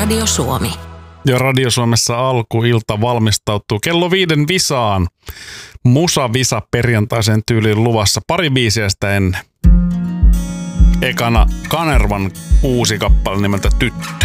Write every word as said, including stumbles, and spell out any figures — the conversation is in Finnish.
Radio Suomi. Ja Radio Suomessa alkuilta valmistautuu kello viiden visaan. Musa-visa perjantaisen tyyliin luvassa pari biisiä sitä ennen. Ekana Kanervan uusi kappale nimeltä Tyttö.